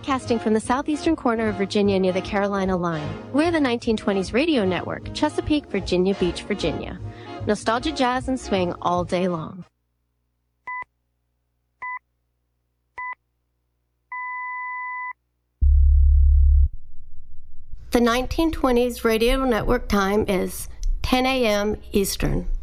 Broadcasting from the southeastern corner of Virginia near the Carolina line, we're the 1920s radio network, Chesapeake, Virginia Beach, Virginia. Nostalgia, jazz, and swing all day long. The 1920s radio network time is 10 a.m. Eastern.